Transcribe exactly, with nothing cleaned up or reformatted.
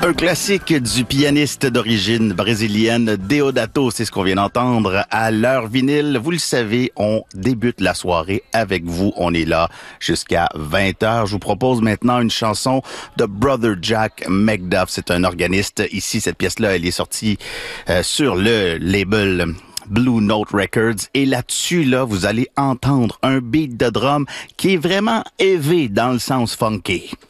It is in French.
Un classique du pianiste d'origine brésilienne Deodato, c'est ce qu'on vient d'entendre à l'heure vinyle. Vous le savez, on débute la soirée avec vous. On est là jusqu'à vingt heures. Je vous propose maintenant une chanson de Brother Jack McDuff. C'est un organiste. Ici, cette pièce-là, elle est sortie euh, sur le label Blue Note Records. Et là-dessus, là, vous allez entendre un beat de drum qui est vraiment élevé dans le sens funky.